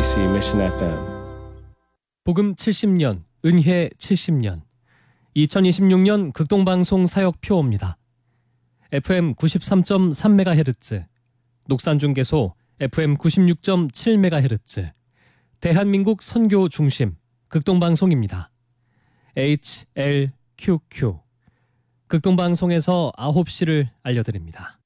MBC Mission FM. 복음 70년, 은혜 70년. 2026년 극동방송 사역표입니다. FM 93.3MHz, 녹산중개소 FM 96.7MHz, 대한민국 선교 중심 극동방송입니다. HLQQ. 극동방송에서 9시를 알려드립니다.